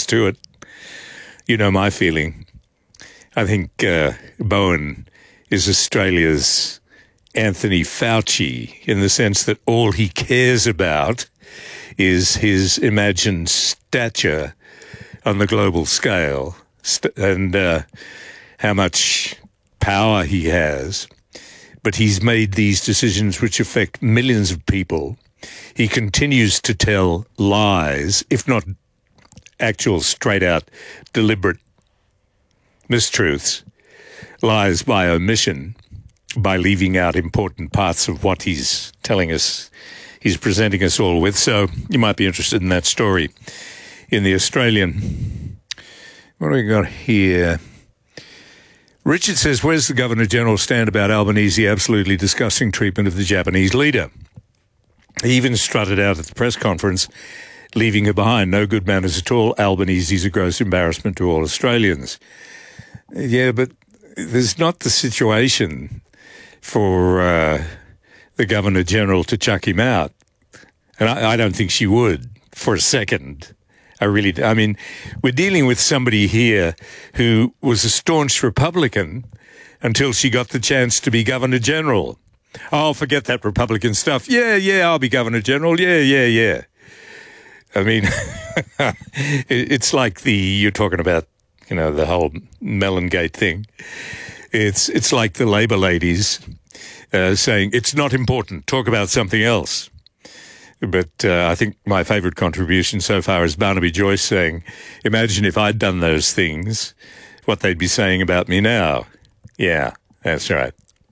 sense to it. You know my feeling. I think Bowen is Australia's Anthony Fauci in the sense that all he cares about is his imagined stature on the global scale and how much power he has. But he's made these decisions which affect millions of people. He continues to tell lies, if not actual straight-out deliberate mistruths, lies by omission, by leaving out important parts of what he's telling us, he's presenting us all with. So you might be interested in that story in The Australian. What do we got here? Richard says, where's the Governor-General stand about Albanese absolutely disgusting treatment of the Japanese leader? He even strutted out at the press conference, leaving her behind. No good manners at all. Albanese's a gross embarrassment to all Australians. Yeah, but there's not the situation for the Governor-General to chuck him out. And I don't think she would for a second. I mean, we're dealing with somebody here who was a staunch Republican until she got the chance to be Governor-General. Oh, forget that Republican stuff. Yeah, I'll be Governor-General. Yeah. I mean, it's like you're talking about, the whole Mellongate thing. It's like the Labor ladies saying, it's not important, talk about something else. But I think my favourite contribution so far is Barnaby Joyce saying, imagine if I'd done those things, what they'd be saying about me now. Yeah, that's right.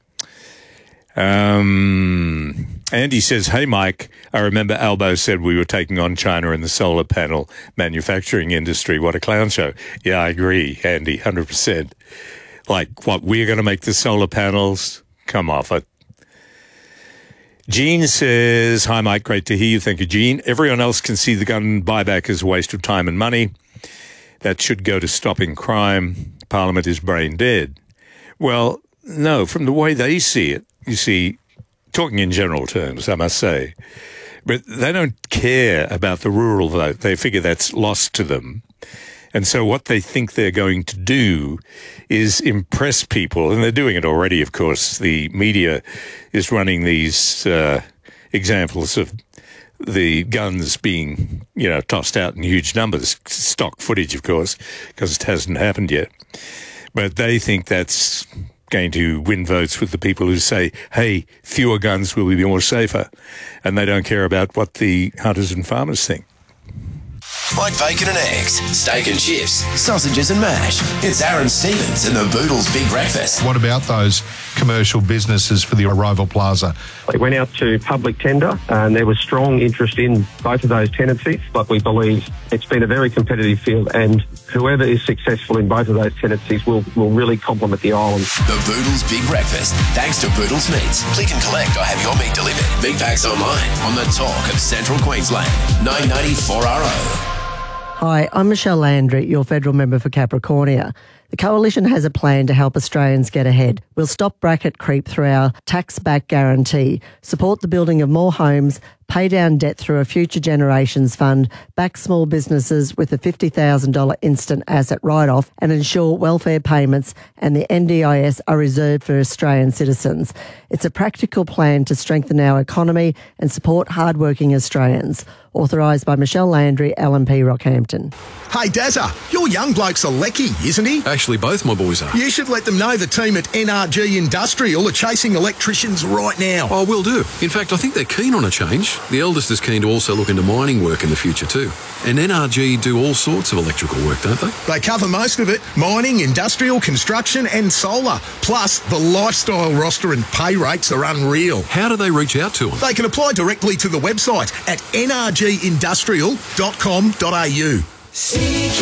Andy says, hey, Mike, I remember Albo said we were taking on China in the solar panel manufacturing industry. What a clown show. Yeah, I agree, Andy, 100%. Like, what, we're going to make the solar panels? Come off it. Gene says, hi, Mike, great to hear you. Thank you, Gene. Everyone else can see the gun buyback as a waste of time and money. That should go to stopping crime. Parliament is brain dead. Well, no, from the way they see it, you see, talking in general terms, I must say, but they don't care about the rural vote. They figure that's lost to them. And so what they think they're going to do is impress people, and they're doing it already, of course. The media is running these examples of the guns being, tossed out in huge numbers. Stock footage, of course, because it hasn't happened yet. But they think that's going to win votes with the people who say, hey, fewer guns will be more safer. And they don't care about what the hunters and farmers think. Like bacon and eggs, steak and chips, sausages and mash. It's Aaron Stevens and the Boodles Big Breakfast. What about those commercial businesses for the Arrival Plaza? It went out to public tender and there was strong interest in both of those tenancies, but we believe it's been a very competitive field and whoever is successful in both of those tenancies will really complement the island. The Boodles Big Breakfast, thanks to Boodles Meats. Click and collect or have your meat delivered. Big packs online on the talk of Central Queensland. 990-4RO. Hi, I'm Michelle Landry, your federal member for Capricornia. The Coalition has a plan to help Australians get ahead. We'll stop bracket creep through our tax-back guarantee, support the building of more homes, pay down debt through a Future Generations Fund, back small businesses with a $50,000 instant asset write-off and ensure welfare payments and the NDIS are reserved for Australian citizens. It's a practical plan to strengthen our economy and support hard-working Australians. Authorised by Michelle Landry, LNP Rockhampton. Hey, Dazza, your young bloke's a lecky, isn't he? Actually, both my boys are. You should let them know the team at NRG Industrial are chasing electricians right now. Oh, will do. In fact, I think they're keen on a change. The eldest is keen to also look into mining work in the future too. And NRG do all sorts of electrical work, don't they? They cover most of it. Mining, industrial, construction and solar. Plus, the lifestyle roster and pay rates are unreal. How do they reach out to them? They can apply directly to the website at nrgindustrial.com.au.